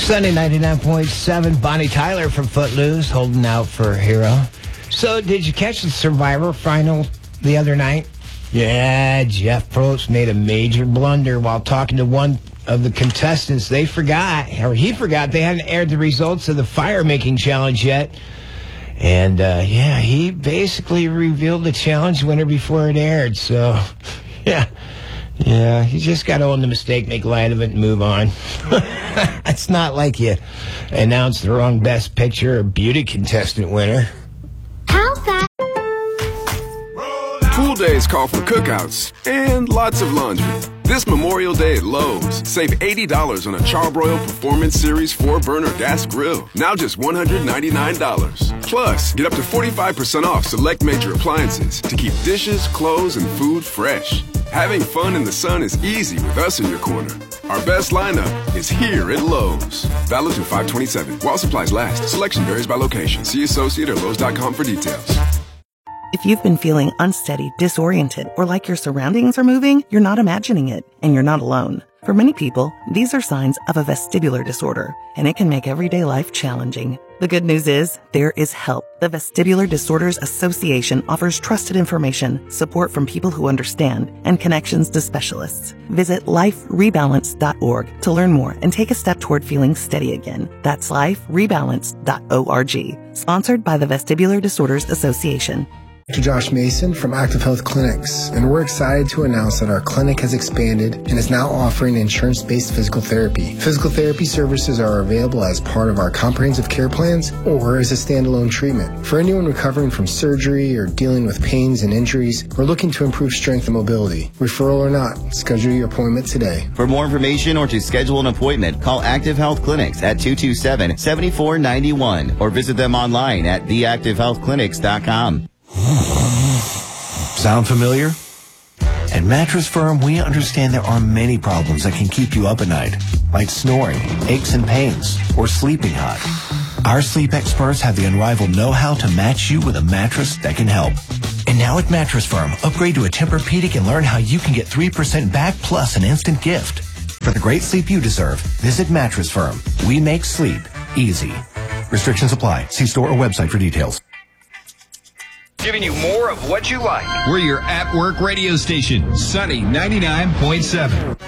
Sunday 99.7, Bonnie Tyler from Footloose, holding out for Hero. So, did you catch the Survivor final the other night? Yeah, Jeff Probst made a major blunder while talking to one of the contestants. He forgot they hadn't aired the results of the fire-making challenge yet. And, he basically revealed the challenge winner before it aired. So, yeah, you just got to own the mistake, make light of it, and move on. It's not like you announced the wrong Best Picture or Beauty contestant winner. Pool days call for cookouts and lots of laundry. This Memorial Day at Lowe's, save $80 on a Charbroil Performance Series 4-burner gas grill. Now just $199. Plus, get up to 45% off select major appliances to keep dishes, clothes, and food fresh. Having fun in the sun is easy with us in your corner. Our best lineup is here at Lowe's. Valid through 5/27. While supplies last. Selection varies by location. See associate or Lowe's.com for details. If you've been feeling unsteady, disoriented, or like your surroundings are moving, you're not imagining it, and you're not alone. For many people, these are signs of a vestibular disorder, and it can make everyday life challenging. The good news is, there is help. The Vestibular Disorders Association offers trusted information, support from people who understand, and connections to specialists. Visit liferebalance.org to learn more and take a step toward feeling steady again. That's liferebalance.org. Sponsored by the Vestibular Disorders Association. Dr. Josh Mason from Active Health Clinics, and we're excited to announce that our clinic has expanded and is now offering insurance-based physical therapy. Physical therapy services are available as part of our comprehensive care plans or as a standalone treatment. For anyone recovering from surgery or dealing with pains and injuries or looking to improve strength and mobility, referral or not, schedule your appointment today. For more information or to schedule an appointment, call Active Health Clinics at 227-7491 or visit them online at theactivehealthclinics.com. Sound familiar? At Mattress Firm, we understand there are many problems that can keep you up at night, like snoring, aches and pains, or sleeping hot. Our sleep experts have the unrivaled know-how to match you with a mattress that can help. And now at Mattress Firm, upgrade to a Tempur-Pedic and learn how you can get 3% back plus an instant gift. For the great sleep you deserve, visit Mattress Firm. We make sleep easy. Restrictions apply. See store or website for details. Giving you more of what you like. We're your at-work radio station, Sunny 99.7.